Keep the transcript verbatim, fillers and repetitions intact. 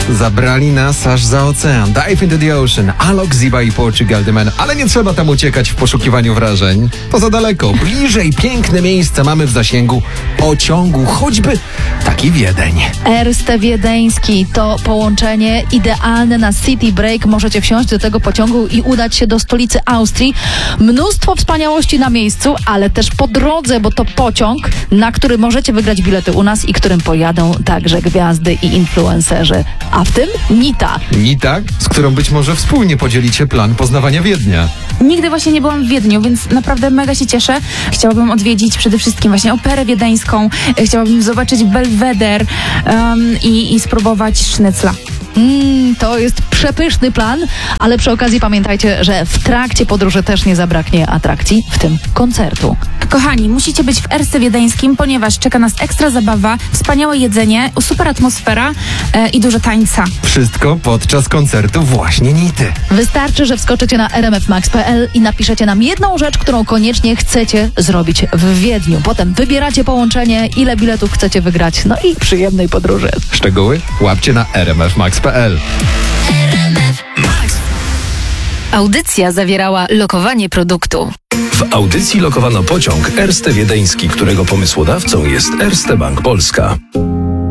Zabrali nas aż za ocean. Dive into the ocean. Alok, Ziba i Portugal The Man. Ale nie trzeba tam uciekać w poszukiwaniu wrażeń. To za daleko. Bliżej piękne miejsce mamy w zasięgu pociągu. Choćby taki Wiedeń. Erste Wiedeński to połączenie idealne na city break. Możecie wsiąść do tego pociągu i udać się do stolicy Austrii. Mnóstwo wspaniałości na miejscu, ale też po drodze, bo to pociąg, na który możecie wygrać bilety u nas i którym pojadą także gwiazdy i influencerzy. A w tym Nita. Nita, z którą być może wspólnie podzielicie plan poznawania Wiednia. Nigdy właśnie nie byłam w Wiedniu, więc naprawdę mega się cieszę. Chciałabym odwiedzić przede wszystkim właśnie Operę Wiedeńską. Chciałabym zobaczyć Belweder um, i, i spróbować sznycla. Mm, to jest przepyszny plan, ale przy okazji pamiętajcie, że w trakcie podróży też nie zabraknie atrakcji, w tym koncertu. Kochani, musicie być w Erste Wiedeńskim, ponieważ czeka nas ekstra zabawa, wspaniałe jedzenie, super atmosfera e, i dużo tańca. Wszystko podczas koncertu właśnie Nity. Wystarczy, że wskoczycie na r m f max kropka p l i napiszecie nam jedną rzecz, którą koniecznie chcecie zrobić w Wiedniu. Potem wybieracie połączenie, ile biletów chcecie wygrać, no i przyjemnej podróży. Szczegóły łapcie na r m f max kropka p l. Audycja zawierała lokowanie produktu. W audycji lokowano pociąg Erste Wiedeński, którego pomysłodawcą jest Erste Bank Polska.